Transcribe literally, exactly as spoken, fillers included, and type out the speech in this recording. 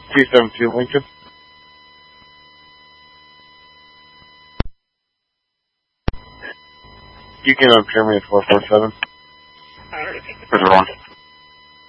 two seven two Lincoln. You can appear me at four four seven. Where's it on?